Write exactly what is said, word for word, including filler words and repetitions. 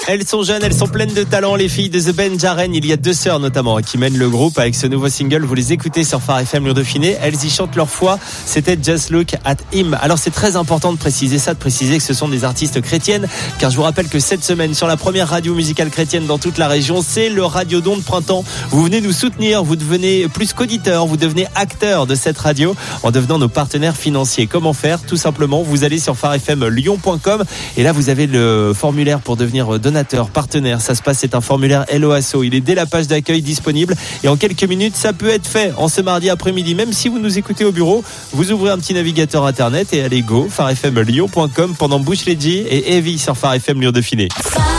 Elles sont jeunes, elles sont pleines de talent, les filles de The Benjaren. Il y a deux sœurs notamment qui mènent le groupe avec ce nouveau single. Vous les écoutez sur Phare F M Lyon Dauphiné. Elles y chantent leur foi. C'était Just Look at Him. Alors c'est très important de préciser ça, de préciser que ce sont des artistes chrétiennes, car je vous rappelle que cette semaine sur la première radio musicale chrétienne dans toute la région, c'est le Radiodon de printemps. Vous venez nous soutenir, vous devenez plus qu'auditeur, vous devenez acteur de cette radio en devenant nos partenaires financiers. Comment faire? Tout simplement, vous allez sur phare f m lyon point com et là vous avez le formulaire pour devenir donateur, partenaire. Ça se passe, c'est un formulaire L O A S O. Il est dès la page d'accueil disponible et en quelques minutes, ça peut être fait en ce mardi après-midi. Même si vous nous écoutez au bureau, vous ouvrez un petit navigateur internet et allez go, phare f m lyon point com pendant Bush Leggy et Heavy sur Phare F M Lyon Dauphiné.